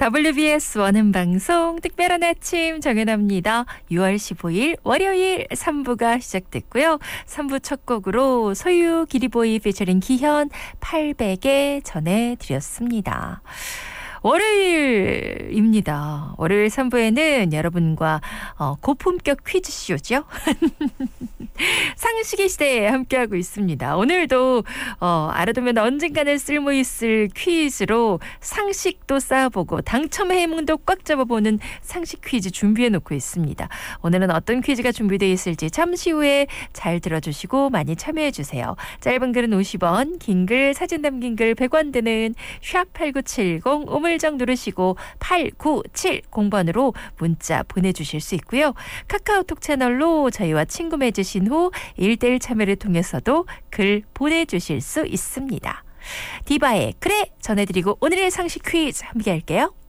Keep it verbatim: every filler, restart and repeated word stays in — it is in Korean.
더블유비에스 원음방송 특별한 아침 정연아입니다. 유월 십오일 월요일 삼 부가 시작됐고요. 삼 부 첫 곡으로 소유 기리보이 피처링 기현 팔백에 전해드렸습니다. 월요일입니다. 월요일 삼 부에는 여러분과 어, 고품격 퀴즈쇼죠. 상식의 시대에 함께하고 있습니다. 오늘도 어, 알아두면 언젠가는 쓸모있을 퀴즈로 상식도 쌓아보고 당첨의 해몽도 꽉 잡아보는 상식 퀴즈 준비해놓고 있습니다. 오늘은 어떤 퀴즈가 준비되어 있을지 잠시 후에 잘 들어주시고 많이 참여해주세요. 짧은 글은 오십 원, 긴 글, 사진 담긴 글 백 원 드는 샵 팔구칠공 우물정 누르시고 팔구칠공 번으로 문자 보내주실 수 있고요. 카카오톡 채널로 저희와 친구 맺으신 후 일 대일 참여를 통해서도 글 보내주실 수 있습니다. 디바의 그래 전해드리고 오늘의 상식 퀴즈 함께 할게요.